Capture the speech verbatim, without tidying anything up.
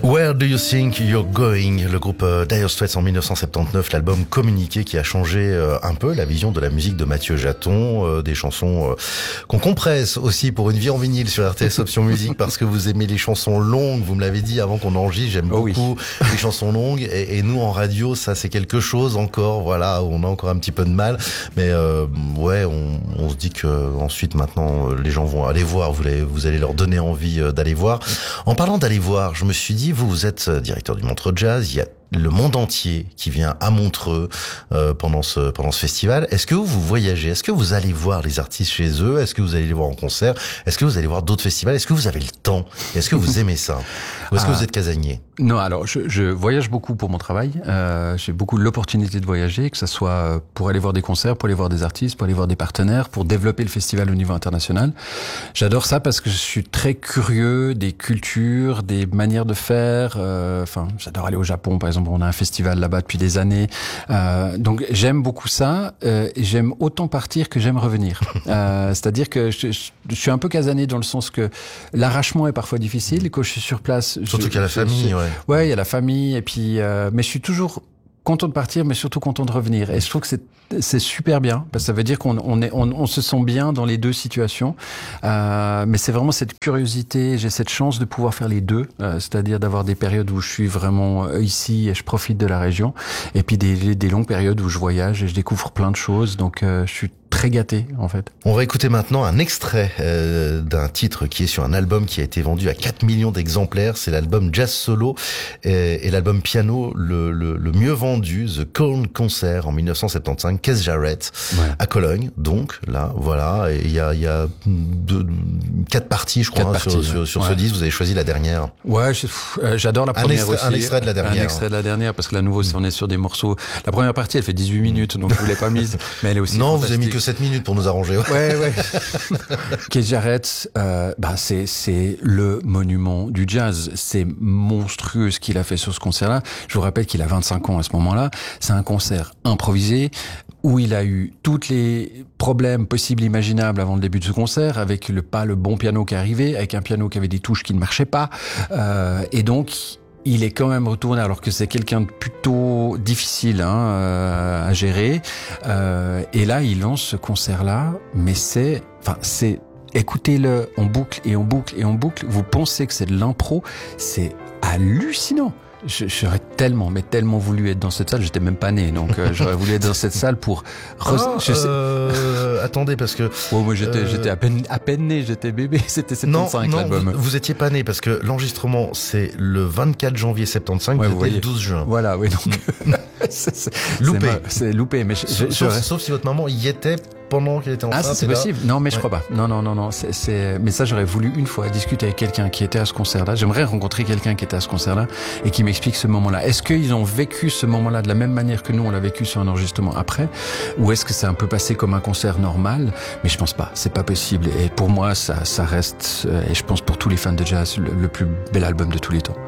Where Do You Think You're Going, le groupe Dire Straits en dix-neuf cent soixante-dix-neuf, l'album Communiqué qui a changé un peu la vision de la musique de Mathieu Jaton, des chansons qu'on compresse aussi pour une vie en vinyle sur R T S Option Musique parce que vous aimez les chansons longues, vous me l'avez dit avant qu'on enregistre, j'aime oh beaucoup oui. les chansons longues et, et nous en radio ça c'est quelque chose encore, voilà, on a encore un petit peu de mal, mais euh, ouais on, on se dit que ensuite maintenant les gens vont aller voir, vous allez, vous allez leur donner envie d'aller voir. En parlant d'aller voir, je me suis dit, vous, vous êtes directeur du Montreux Jazz, il y a le monde entier qui vient à Montreux euh, pendant ce pendant ce festival. Est-ce que vous, vous voyagez? Est-ce que vous allez voir les artistes chez eux? Est-ce que vous allez les voir en concert? Est-ce que vous allez voir d'autres festivals? Est-ce que vous avez le temps? Est-ce que vous aimez ça? Ou est-ce ah, que vous êtes casanier? Non, alors je, je voyage beaucoup pour mon travail. Euh, j'ai beaucoup l'opportunité de voyager, que ce soit pour aller voir des concerts, pour aller voir des artistes, pour aller voir des partenaires, pour développer le festival au niveau international. J'adore ça parce que je suis très curieux des cultures, des manières de faire. Euh, enfin, j'adore aller au Japon, par exemple. On a un festival là-bas depuis des années. Euh, donc j'aime beaucoup ça. Euh, et j'aime autant partir que j'aime revenir. Euh, c'est-à-dire que je, je, je suis un peu casanier dans le sens que l'arrachement est parfois difficile. Et quand je suis sur place, surtout je, qu'il y a la famille. Je, ouais. ouais, il y a la famille. Et puis, euh, mais je suis toujours content de partir, mais surtout content de revenir. Et je trouve que c'est c'est super bien parce que ça veut dire qu'on on est on, on se sent bien dans les deux situations. Euh, mais c'est vraiment cette curiosité. J'ai cette chance de pouvoir faire les deux, euh, c'est-à-dire d'avoir des périodes où je suis vraiment ici et je profite de la région, et puis des des longues périodes où je voyage et je découvre plein de choses. Donc euh, je suis très gâté en fait. On va écouter maintenant un extrait euh, d'un titre qui est sur un album qui a été vendu à quatre millions d'exemplaires. C'est l'album Jazz Solo et, et l'album piano le, le, le mieux vendu, The Cone Concert en dix-neuf cent soixante-quinze, Keith Jarrett ouais. à Cologne. Donc là, voilà, il y a, il y a deux, quatre parties, je crois, hein, parties, sur, sur, sur ouais. ce disque. Vous avez choisi la dernière. Ouais, je, euh, j'adore la première un extrait, aussi. Un extrait de la dernière. Un extrait de la dernière parce que la nouveau, on est sur des morceaux. La première partie, elle fait dix-huit minutes, donc je vous l'ai pas mise, mais elle est aussi. Non, vous avez mis que sept minutes pour nous arranger. Ouais, ouais. Keith Jarrett, euh, bah c'est c'est le monument du jazz. C'est monstrueux ce qu'il a fait sur ce concert-là. Je vous rappelle qu'il a vingt-cinq ans à ce moment-là. C'est un concert improvisé où il a eu tous les problèmes possibles et imaginables avant le début de ce concert, avec le pas le bon piano qui arrivait, avec un piano qui avait des touches qui ne marchaient pas, euh, et donc il est quand même retourné, alors que c'est quelqu'un de plutôt difficile hein, euh, à gérer. Euh, et là, il lance ce concert-là, mais c'est, enfin, c'est, écoutez-le en boucle et en boucle et en boucle. Vous pensez que c'est de l'impro, c'est hallucinant. Je, j'aurais tellement, mais tellement voulu être dans cette salle. J'étais même pas né, donc euh, j'aurais voulu être dans cette salle pour. Re- ah, je sais... euh, attendez, parce que. Oh, moi j'étais, euh... j'étais à peine, à peine né. J'étais bébé. C'était soixante-quinze non, l'album. Non, vous, vous étiez pas né parce que l'enregistrement c'est le vingt-quatre janvier soixante-quinze, ouais, vous étiez le douze juin. Voilà, oui donc. c'est, c'est, loupé. C'est, c'est loupé, mais je, sauf, je, sauf, je... sauf si votre maman y était pendant qu'elle était enceinte. Ah, ça, c'est possible. Là. Non, mais je ouais. crois pas. Non, non, non, non. C'est, c'est, mais ça, j'aurais voulu une fois discuter avec quelqu'un qui était à ce concert-là. J'aimerais rencontrer quelqu'un qui était à ce concert-là et qui m'explique ce moment-là. Est-ce qu'ils ont vécu ce moment-là de la même manière que nous, on l'a vécu sur un enregistrement après? Ou est-ce que c'est un peu passé comme un concert normal? Mais je pense pas. C'est pas possible. Et pour moi, ça, ça reste, et je pense pour tous les fans de jazz, le, le plus bel album de tous les temps.